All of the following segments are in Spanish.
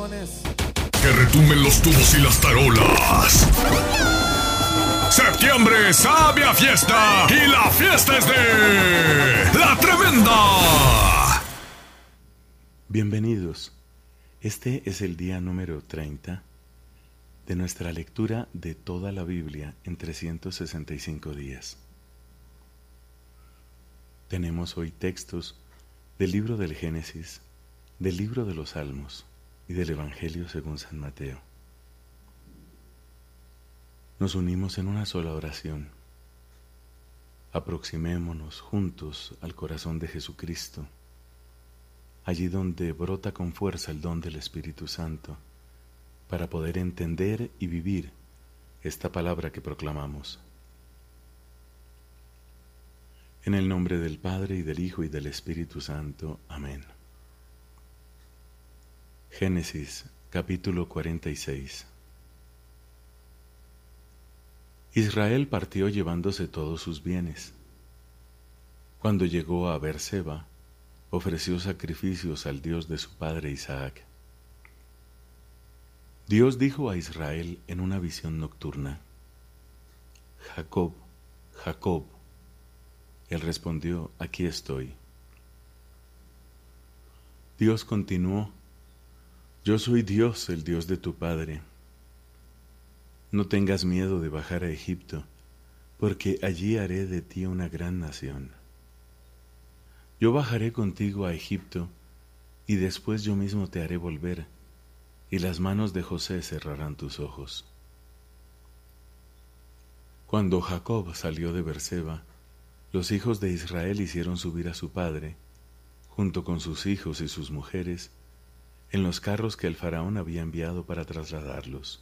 bendiciones. Que retumben los tubos y las tarolas. Septiembre sabe a fiesta y la fiesta es de La Tremenda. Bienvenidos. Este es el día número 30 de nuestra lectura de toda la Biblia en 365 días. Tenemos hoy textos del libro del Génesis, del libro de los Salmos y del Evangelio según San Mateo. Nos unimos en una sola oración. Aproximémonos juntos al corazón de Jesucristo, allí donde brota con fuerza el don del Espíritu Santo, para poder entender y vivir esta palabra que proclamamos. En el nombre del Padre, y del Hijo, y del Espíritu Santo. Amén. Génesis, capítulo 46. Israel partió llevándose todos sus bienes. Cuando llegó a Beerseba, ofreció sacrificios al Dios de su padre Isaac. Dios dijo a Israel en una visión nocturna: Jacob, Jacob. Él respondió: aquí estoy. Dios continuó: yo soy Dios, el Dios de tu padre. No tengas miedo de bajar a Egipto, porque allí haré de ti una gran nación. Yo bajaré contigo a Egipto, y después yo mismo te haré volver, y las manos de José cerrarán tus ojos. Cuando Jacob salió de Beerseba, los hijos de Israel hicieron subir a su padre, junto con sus hijos y sus mujeres, en los carros que el faraón había enviado para trasladarlos.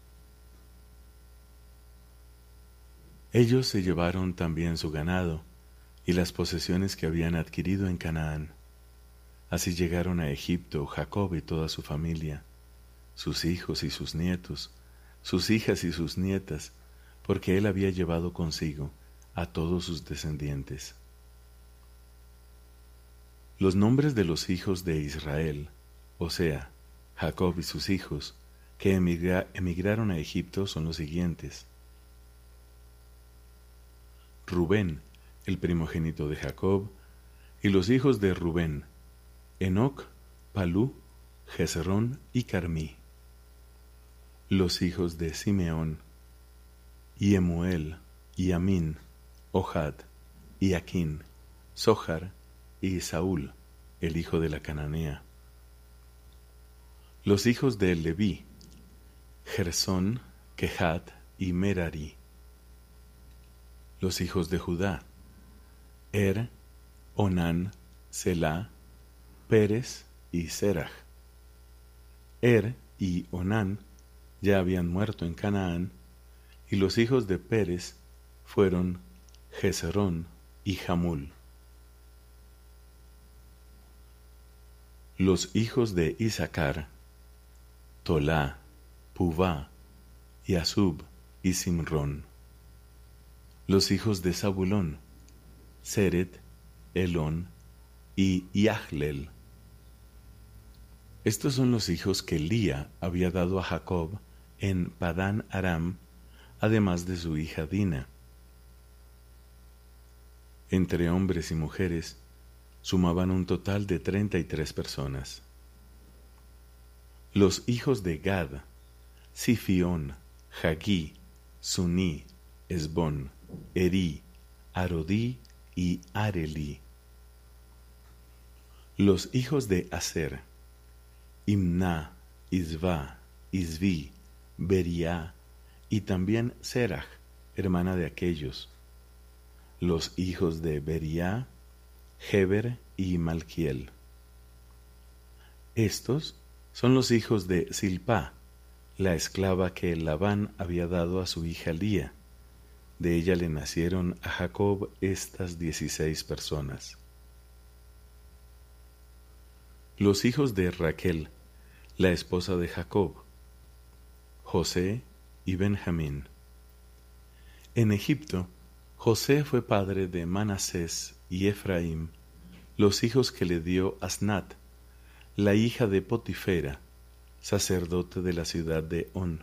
Ellos se llevaron también su ganado y las posesiones que habían adquirido en Canaán. Así llegaron a Egipto Jacob y toda su familia, sus hijos y sus nietos, sus hijas y sus nietas, porque él había llevado consigo a todos sus descendientes. Los nombres de los hijos de Israel, o sea, Jacob y sus hijos, que emigraron a Egipto, son los siguientes: Rubén, el primogénito de Jacob, y los hijos de Rubén: Enoc, Palú, Jezrón y Carmí. Los hijos de Simeón: Yemuel, Yamin, Ohad, Iaquín, Sohar y Saúl, el hijo de la cananea. Los hijos de Leví: Gersón, Kehat y Merari. Los hijos de Judá: Onán, Selá, Pérez y Serach. Y Onán ya habían muerto en Canaán, y los hijos de Pérez fueron Jezrón y Jamul. Los hijos de Isaacar: Tolá, Puvá, y Asub y Simrón. Los hijos de Zabulón: Seret, Elón y Yahlel. Estos son los hijos que Lía había dado a Jacob en Padán Aram, además de su hija Dina. Entre hombres y mujeres sumaban un total de 33 personas. Los hijos de Gad: Sifión, Jagí, Suní, Esbón, Eri, Arodí y Arelí. Los hijos de Aser: Imná, Isvá, Isví, Beriá y también Serach, hermana de aquellos. Los hijos de Beriá: Heber y Malquiel. Estos son los hijos de Silpá, la esclava que Labán había dado a su hija Lía. De ella le nacieron a Jacob estas 16 personas. Los hijos de Raquel, la esposa de Jacob: José y Benjamín. En Egipto, José fue padre de Manasés y Efraín, los hijos que le dio Asnat, la hija de Potifera, sacerdote de la ciudad de On.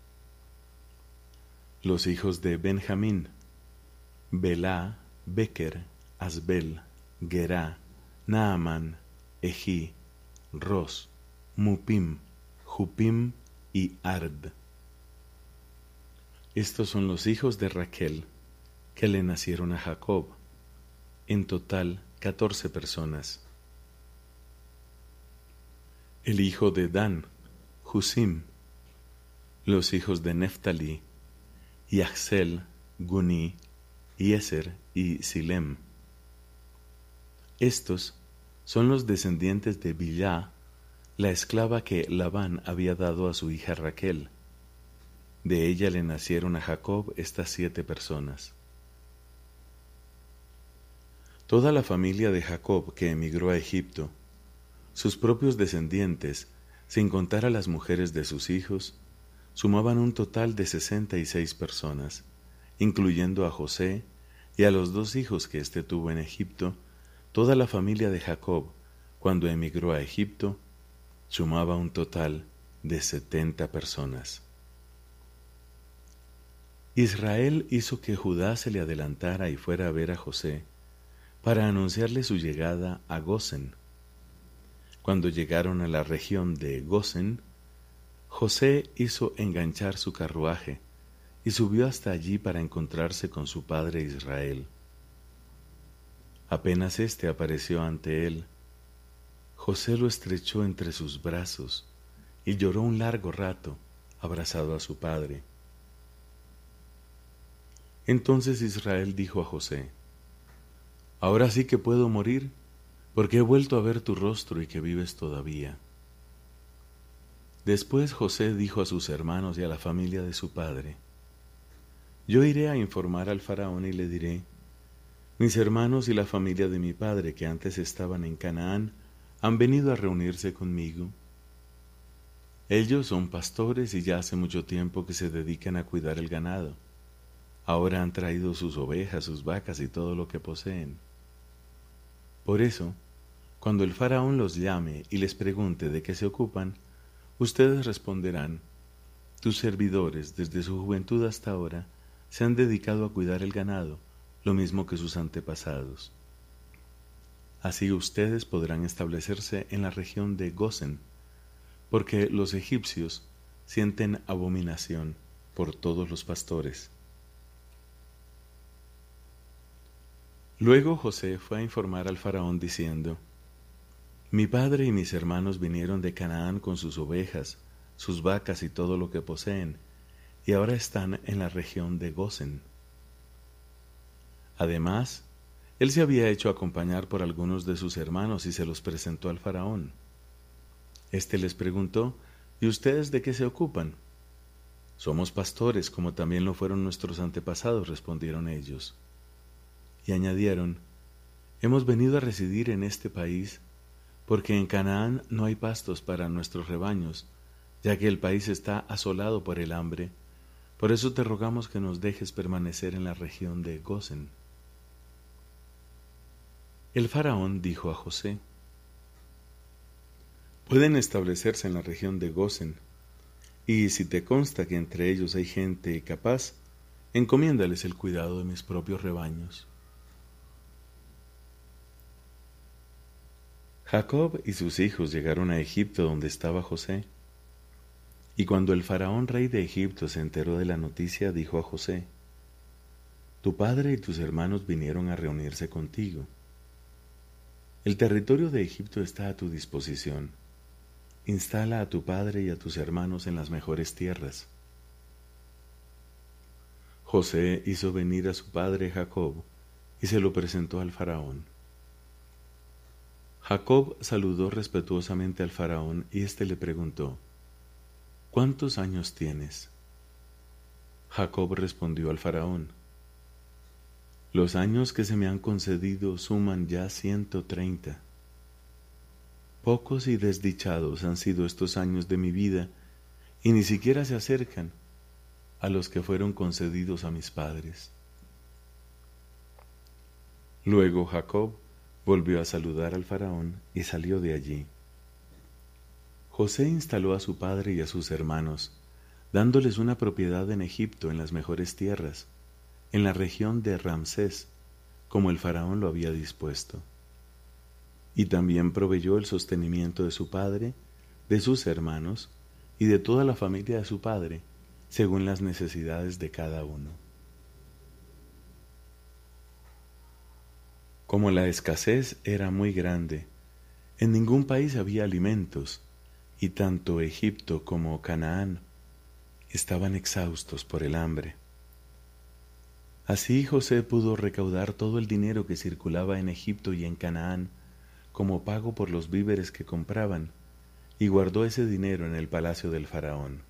Los hijos de Benjamín: Belá, Beker, Asbel, Gerá, Naamán, Ejí, Ros, Mupim, Jupim y Ard. Estos son los hijos de Raquel, que le nacieron a Jacob, en total 14 personas. El hijo de Dan, Husim. Los hijos de Neftalí: Yahzel, Guni, Yeser y Silem. Estos son los descendientes de Bilhá, la esclava que Labán había dado a su hija Raquel. De ella le nacieron a Jacob estas 7 personas. Toda la familia de Jacob que emigró a Egipto, sus propios descendientes, sin contar a las mujeres de sus hijos, sumaban un total de 66 personas, incluyendo a José y a los 2 hijos que éste tuvo en Egipto. Toda la familia de Jacob, cuando emigró a Egipto, sumaba un total de 70 personas. Israel hizo que Judá se le adelantara y fuera a ver a José, para anunciarle su llegada a Gosen. Cuando llegaron a la región de Gosen, José hizo enganchar su carruaje y subió hasta allí para encontrarse con su padre Israel. Apenas éste apareció ante él, José lo estrechó entre sus brazos y lloró un largo rato, abrazado a su padre. Entonces Israel dijo a José: «Ahora sí que puedo morir, porque he vuelto a ver tu rostro y que vives todavía». Después José dijo a sus hermanos y a la familia de su padre: «Yo iré a informar al faraón y le diré: mis hermanos y la familia de mi padre, que antes estaban en Canaán, han venido a reunirse conmigo. Ellos son pastores y ya hace mucho tiempo que se dedican a cuidar el ganado. Ahora han traído sus ovejas, sus vacas y todo lo que poseen. Por eso, cuando el faraón los llame y les pregunte de qué se ocupan, ustedes responderán: tus servidores desde su juventud hasta ahora se han dedicado a cuidar el ganado, lo mismo que sus antepasados. Así ustedes podrán establecerse en la región de Gosen, porque los egipcios sienten abominación por todos los pastores». Luego José fue a informar al faraón diciendo: «Mi padre y mis hermanos vinieron de Canaán con sus ovejas, sus vacas y todo lo que poseen, y ahora están en la región de Gosen». Además, él se había hecho acompañar por algunos de sus hermanos y se los presentó al faraón. Este les preguntó: «¿Y ustedes de qué se ocupan?». «Somos pastores, como también lo fueron nuestros antepasados», respondieron ellos. Y añadieron: «Hemos venido a residir en este país porque en Canaán no hay pastos para nuestros rebaños, ya que el país está asolado por el hambre. Por eso te rogamos que nos dejes permanecer en la región de Gosen». El faraón dijo a José: «Pueden establecerse en la región de Gosen, y si te consta que entre ellos hay gente capaz, encomiéndales el cuidado de mis propios rebaños». Jacob y sus hijos llegaron a Egipto donde estaba José. Y cuando el faraón rey de Egipto se enteró de la noticia, dijo a José: «Tu padre y tus hermanos vinieron a reunirse contigo. El territorio de Egipto está a tu disposición. Instala a tu padre y a tus hermanos en las mejores tierras». José hizo venir a su padre Jacob y se lo presentó al faraón. Jacob saludó respetuosamente al faraón y éste le preguntó: «¿Cuántos años tienes?». Jacob respondió al faraón: «Los años que se me han concedido suman ya 130. Pocos y desdichados han sido estos años de mi vida, y ni siquiera se acercan a los que fueron concedidos a mis padres». Luego Jacob volvió a saludar al faraón y salió de allí. José instaló a su padre y a sus hermanos, dándoles una propiedad en Egipto en las mejores tierras, en la región de Ramsés, como el faraón lo había dispuesto. Y también proveyó el sostenimiento de su padre, de sus hermanos y de toda la familia de su padre, según las necesidades de cada uno. Como la escasez era muy grande, en ningún país había alimentos, y tanto Egipto como Canaán estaban exhaustos por el hambre. Así José pudo recaudar todo el dinero que circulaba en Egipto y en Canaán como pago por los víveres que compraban, y guardó ese dinero en el palacio del faraón.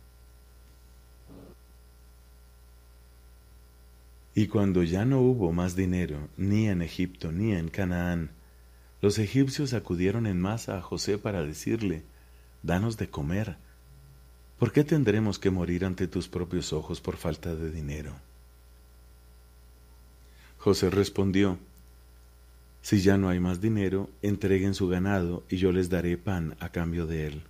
Y cuando ya no hubo más dinero, ni en Egipto ni en Canaán, los egipcios acudieron en masa a José para decirle: «Danos de comer. ¿Por qué tendremos que morir ante tus propios ojos por falta de dinero?». José respondió: «Si ya no hay más dinero, entreguen su ganado y yo les daré pan a cambio de él».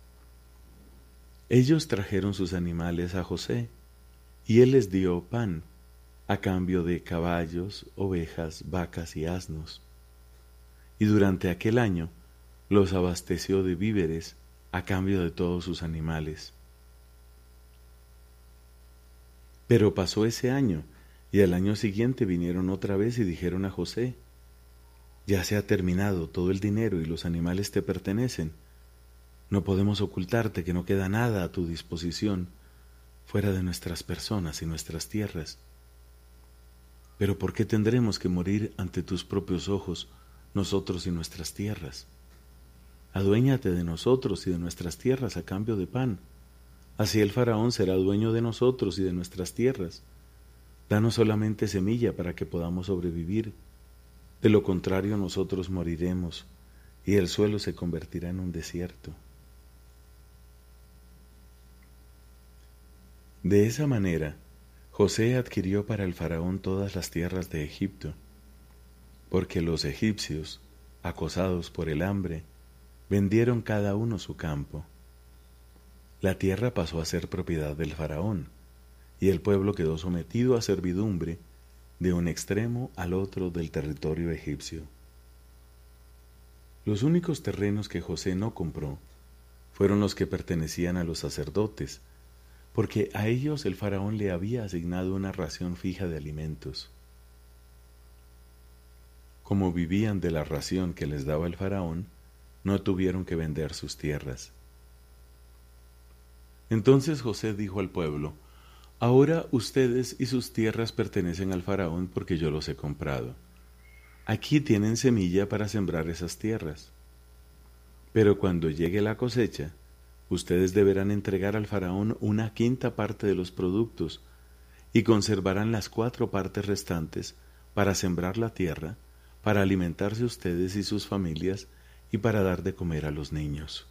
Ellos trajeron sus animales a José, y él les dio pan a cambio de caballos, ovejas, vacas y asnos. Y durante aquel año los abasteció de víveres a cambio de todos sus animales. Pero pasó ese año, y al año siguiente vinieron otra vez y dijeron a José: «Ya se ha terminado todo el dinero y los animales te pertenecen. No podemos ocultarte que no queda nada a tu disposición fuera de nuestras personas y nuestras tierras. Pero ¿por qué tendremos que morir ante tus propios ojos, nosotros y nuestras tierras? Aduéñate de nosotros y de nuestras tierras a cambio de pan. Así el faraón será dueño de nosotros y de nuestras tierras. Danos solamente semilla para que podamos sobrevivir. De lo contrario nosotros moriremos y el suelo se convertirá en un desierto». De esa manera, José adquirió para el faraón todas las tierras de Egipto, porque los egipcios, acosados por el hambre, vendieron cada uno su campo. La tierra pasó a ser propiedad del faraón, y el pueblo quedó sometido a servidumbre de un extremo al otro del territorio egipcio. Los únicos terrenos que José no compró fueron los que pertenecían a los sacerdotes, porque a ellos el faraón le había asignado una ración fija de alimentos. Como vivían de la ración que les daba el faraón, no tuvieron que vender sus tierras. Entonces José dijo al pueblo: «Ahora ustedes y sus tierras pertenecen al faraón porque yo los he comprado. Aquí tienen semilla para sembrar esas tierras. Pero cuando llegue la cosecha, ustedes deberán entregar al faraón 1/5 parte de los productos y conservarán las 4 partes restantes para sembrar la tierra, para alimentarse ustedes y sus familias y para dar de comer a los niños».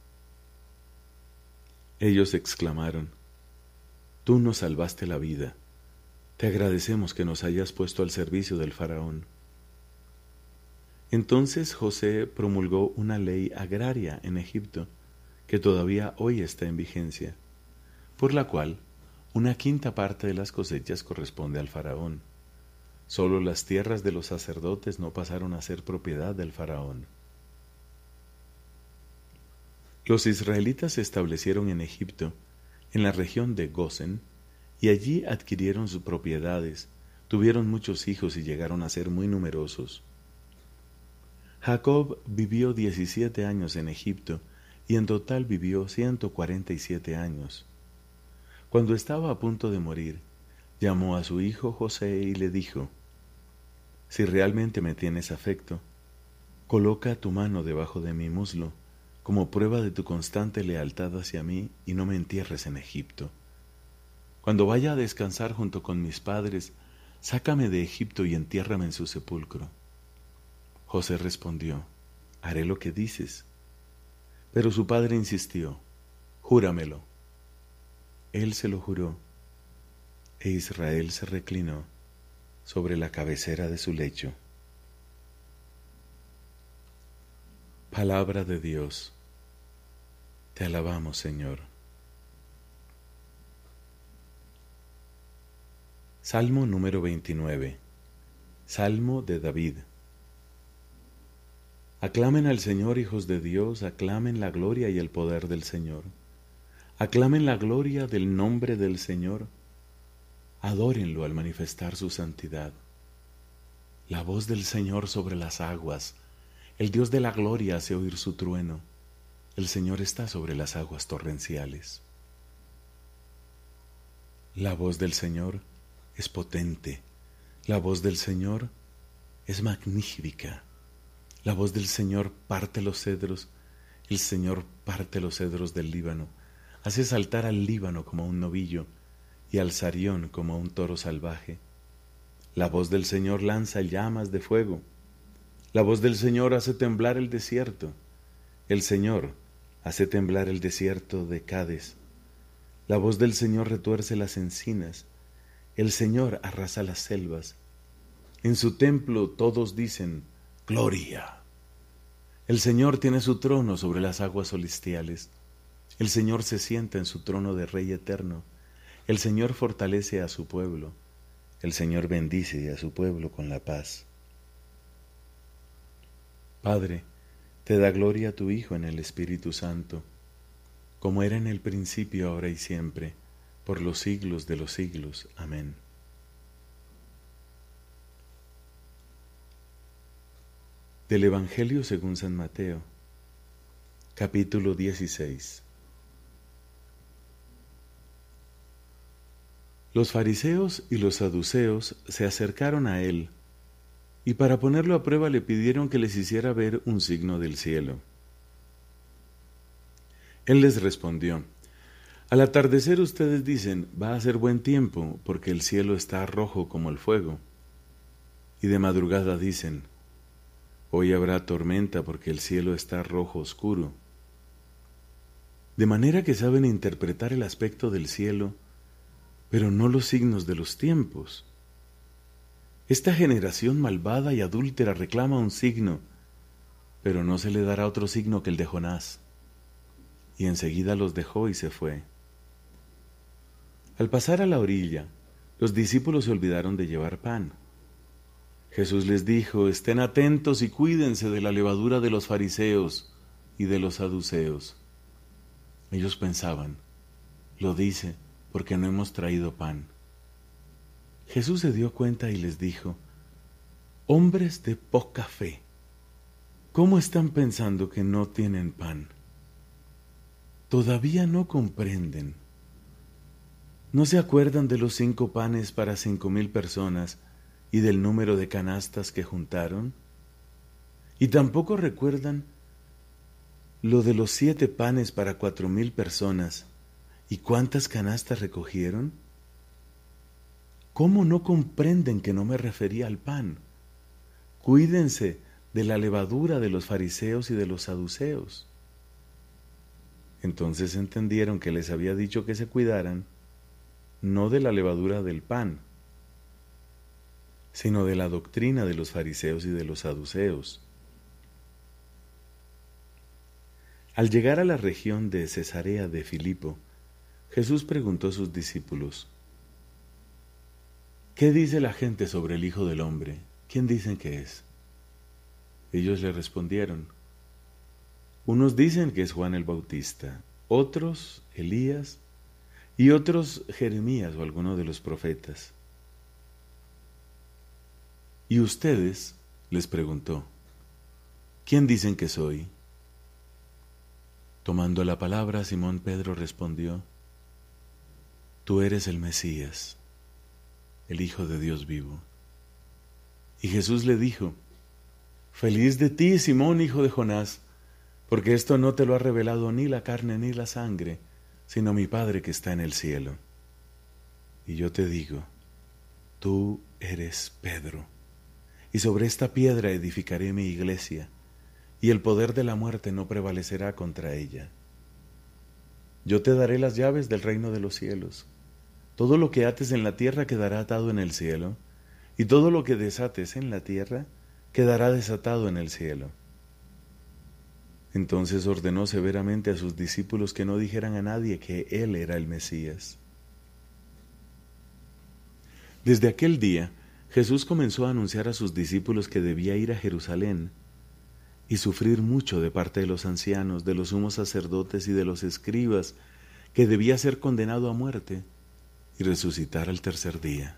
Ellos exclamaron: «Tú nos salvaste la vida. Te agradecemos que nos hayas puesto al servicio del faraón». Entonces José promulgó una ley agraria en Egipto, que todavía hoy está en vigencia, por la cual 1/5 parte de las cosechas corresponde al faraón. Solo las tierras de los sacerdotes no pasaron a ser propiedad del faraón. Los israelitas se establecieron en Egipto, en la región de Gosén, y allí adquirieron sus propiedades, tuvieron muchos hijos y llegaron a ser muy numerosos. Jacob vivió 17 años en Egipto, y en total vivió 147 años. Cuando estaba a punto de morir, llamó a su hijo José y le dijo: «Si realmente me tienes afecto, coloca tu mano debajo de mi muslo, como prueba de tu constante lealtad hacia mí, y no me entierres en Egipto. Cuando vaya a descansar junto con mis padres, sácame de Egipto y entiérrame en su sepulcro». José respondió: «Haré lo que dices». Pero su padre insistió: «Júramelo». Él se lo juró, e Israel se reclinó sobre la cabecera de su lecho. Palabra de Dios. Te alabamos, Señor. Salmo número 29. Salmo de David. Aclamen al Señor, hijos de Dios, aclamen la gloria y el poder del Señor. Aclamen la gloria del nombre del Señor. Adórenlo al manifestar su santidad. La voz del Señor sobre las aguas. El Dios de la gloria hace oír su trueno. El Señor está sobre las aguas torrenciales. La voz del Señor es potente. La voz del Señor es magnífica. La voz del Señor parte los cedros. El Señor parte los cedros del Líbano. Hace saltar al Líbano como un novillo y al Sarión como un toro salvaje. La voz del Señor lanza llamas de fuego. La voz del Señor hace temblar el desierto. El Señor hace temblar el desierto de Cades. La voz del Señor retuerce las encinas. El Señor arrasa las selvas. En su templo todos dicen, ¡Gloria! El Señor tiene su trono sobre las aguas celestiales. El Señor se sienta en su trono de Rey eterno. El Señor fortalece a su pueblo. El Señor bendice a su pueblo con la paz. Padre, te da gloria a tu Hijo en el Espíritu Santo, como era en el principio, ahora y siempre, por los siglos de los siglos. Amén. Del Evangelio según San Mateo, capítulo 16. Los fariseos y los saduceos se acercaron a él, y para ponerlo a prueba le pidieron que les hiciera ver un signo del cielo. Él les respondió, al atardecer ustedes dicen, va a ser buen tiempo, porque el cielo está rojo como el fuego. Y de madrugada dicen, hoy habrá tormenta, porque el cielo está rojo oscuro. De manera que saben interpretar el aspecto del cielo, pero no los signos de los tiempos. Esta generación malvada y adúltera reclama un signo, pero no se le dará otro signo que el de Jonás. Y enseguida los dejó y se fue. Al pasar a la orilla, los discípulos se olvidaron de llevar pan. Jesús les dijo, estén atentos y cuídense de la levadura de los fariseos y de los saduceos. Ellos pensaban, lo dice porque no hemos traído pan. Jesús se dio cuenta y les dijo, hombres de poca fe, ¿cómo están pensando que no tienen pan? ¿Todavía no comprenden? ¿No se acuerdan de los 5 panes para 5,000 personas y del número de canastas que juntaron? ¿Y tampoco recuerdan lo de los 7 panes para 4,000 personas y cuántas canastas recogieron? ¿Cómo no comprenden que no me refería al pan? Cuídense de la levadura de los fariseos y de los saduceos. Entonces entendieron que les había dicho que se cuidaran, no de la levadura del pan, sino de la doctrina de los fariseos y de los saduceos. Al llegar a la región de Cesarea de Filipo, Jesús preguntó a sus discípulos, ¿qué dice la gente sobre el Hijo del Hombre? ¿Quién dicen que es? Ellos le respondieron, unos dicen que es Juan el Bautista, otros Elías y otros Jeremías o alguno de los profetas. ¿Y ustedes? Les preguntó, ¿quién dicen que soy? Tomando la palabra, Simón Pedro respondió, tú eres el Mesías, el Hijo de Dios vivo. Y Jesús le dijo, feliz de ti, Simón, hijo de Jonás, porque esto no te lo ha revelado ni la carne ni la sangre, sino mi Padre que está en el cielo. Y yo te digo, tú eres Pedro, y sobre esta piedra edificaré mi iglesia, y el poder de la muerte no prevalecerá contra ella. Yo te daré las llaves del reino de los cielos. Todo lo que ates en la tierra quedará atado en el cielo, y todo lo que desates en la tierra quedará desatado en el cielo. Entonces ordenó severamente a sus discípulos que no dijeran a nadie que él era el Mesías. Desde aquel día, Jesús comenzó a anunciar a sus discípulos que debía ir a Jerusalén y sufrir mucho de parte de los ancianos, de los sumos sacerdotes y de los escribas, que debía ser condenado a muerte y resucitar al tercer día.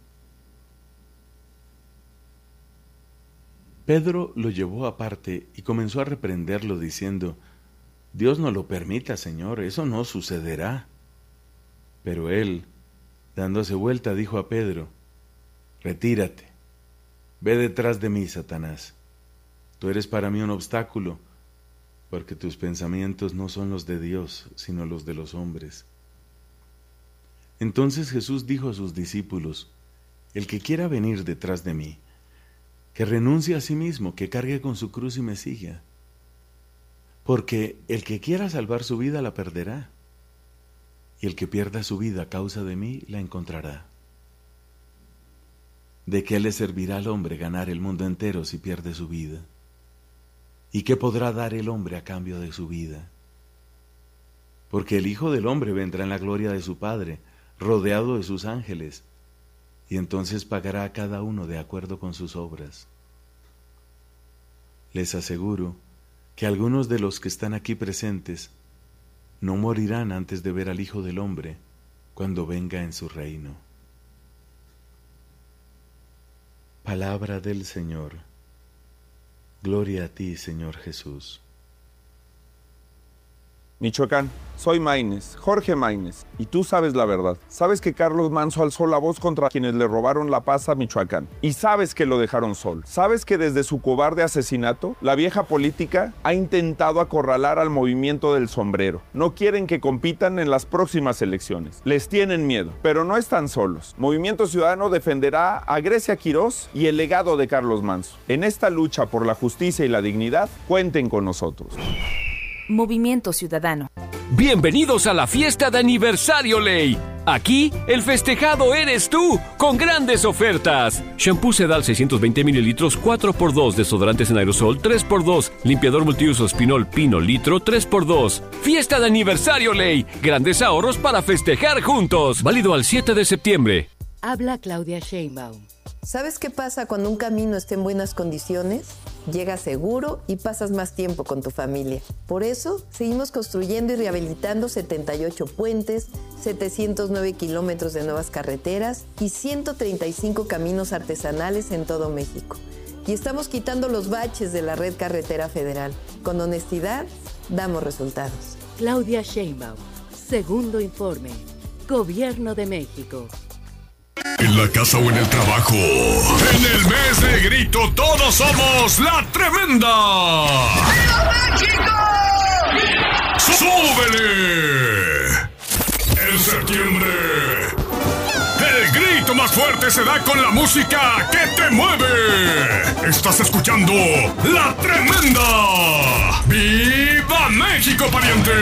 Pedro lo llevó aparte y comenzó a reprenderlo diciendo: Dios no lo permita, Señor, eso no sucederá. Pero él, dándose vuelta, dijo a Pedro: Retírate, ve detrás de mí, Satanás. Tú eres para mí un obstáculo, porque tus pensamientos no son los de Dios, sino los de los hombres. Entonces Jesús dijo a sus discípulos: El que quiera venir detrás de mí, que renuncie a sí mismo, que cargue con su cruz y me siga. Porque el que quiera salvar su vida la perderá, y el que pierda su vida a causa de mí la encontrará. ¿De qué le servirá al hombre ganar el mundo entero si pierde su vida? ¿Y qué podrá dar el hombre a cambio de su vida? Porque el Hijo del Hombre vendrá en la gloria de su Padre, rodeado de sus ángeles, y entonces pagará a cada uno de acuerdo con sus obras. Les aseguro que algunos de los que están aquí presentes no morirán antes de ver al Hijo del Hombre cuando venga en su reino. Palabra del Señor. Gloria a ti, Señor Jesús. Michoacán, soy Maínez, Jorge Maínez, y tú sabes la verdad. Sabes que Carlos Manso alzó la voz contra quienes le robaron la paz a Michoacán. Y sabes que lo dejaron solo. Sabes que desde su cobarde asesinato, la vieja política ha intentado acorralar al movimiento del sombrero. No quieren que compitan en las próximas elecciones. Les tienen miedo, pero no están solos. Movimiento Ciudadano defenderá a Grecia Quirós y el legado de Carlos Manso. En esta lucha por la justicia y la dignidad, cuenten con nosotros. Movimiento Ciudadano. Bienvenidos a la fiesta de aniversario Ley. Aquí, el festejado eres tú, con grandes ofertas. Shampoo Sedal 620 mililitros, 4x2. Desodorantes en aerosol, 3x2. Limpiador multiuso Spinol Pino litro, 3x2. Fiesta de aniversario Ley. Grandes ahorros para festejar juntos. Válido al 7 de septiembre. Habla Claudia Sheinbaum. ¿Sabes qué pasa cuando un camino está en buenas condiciones? Llegas seguro y pasas más tiempo con tu familia. Por eso, seguimos construyendo y rehabilitando 78 puentes, 709 kilómetros de nuevas carreteras y 135 caminos artesanales en todo México. Y estamos quitando los baches de la red carretera federal. Con honestidad, damos resultados. Claudia Sheinbaum. Segundo informe. Gobierno de México. En la casa o en el trabajo, en el mes de grito todos somos la tremenda. ¡Viva México! ¡Súbele! En septiembre, el grito más fuerte se da con la música que te mueve. Estás escuchando La Tremenda. ¡Viva México, pariente!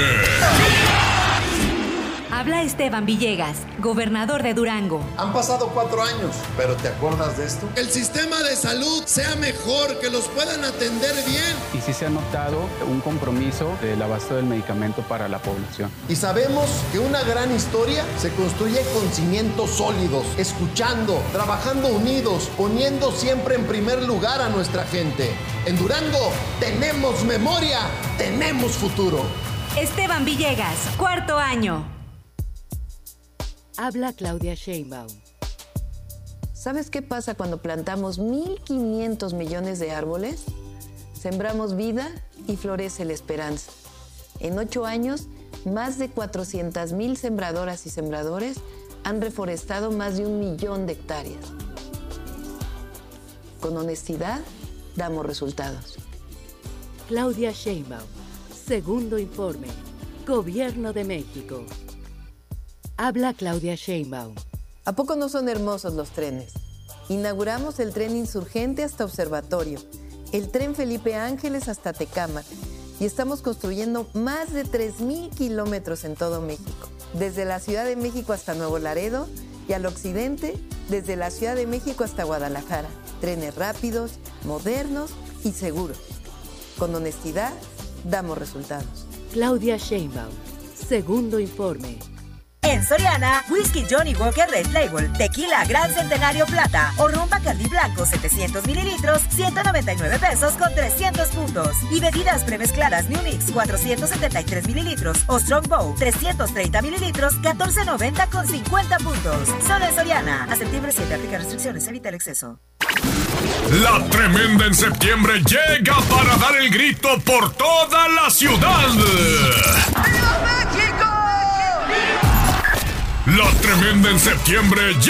Habla Esteban Villegas, gobernador de Durango. Han pasado 4 años, pero ¿te acuerdas de esto? El sistema de salud sea mejor, que los puedan atender bien. Y sí se ha notado un compromiso del abasto del medicamento para la población. Y sabemos que una gran historia se construye con cimientos sólidos, escuchando, trabajando unidos, poniendo siempre en primer lugar a nuestra gente. En Durango tenemos memoria, tenemos futuro. Esteban Villegas, 4º año. Habla Claudia Sheinbaum. ¿Sabes qué pasa cuando plantamos 1.500 millones de árboles? Sembramos vida y florece la esperanza. En 8 años, más de 400,000 sembradoras y sembradores han reforestado más de 1 millón de hectáreas. Con honestidad, damos resultados. Claudia Sheinbaum. Segundo informe. Gobierno de México. Habla Claudia Sheinbaum. ¿A poco no son hermosos los trenes? Inauguramos el tren Insurgente hasta Observatorio, el tren Felipe Ángeles hasta Tecámac y estamos construyendo más de 3,000 kilómetros en todo México. Desde la Ciudad de México hasta Nuevo Laredo y al occidente, desde la Ciudad de México hasta Guadalajara. Trenes rápidos, modernos y seguros. Con honestidad, damos resultados. Claudia Sheinbaum, segundo informe. En Soriana, Whisky Johnny Walker Red Label, Tequila Gran Centenario Plata o Ron Bacardi Blanco 700 mililitros, 199 pesos con 300 puntos. Y bebidas premezcladas New Mix 473 mililitros o Strongbow 330 mililitros, 14.90 con 50 puntos. Solo en Soriana. A septiembre 7, aplica restricciones, evita el exceso. La Tremenda en septiembre llega para dar el grito por toda la ciudad. ¡Viva México! La Tremenda en septiembre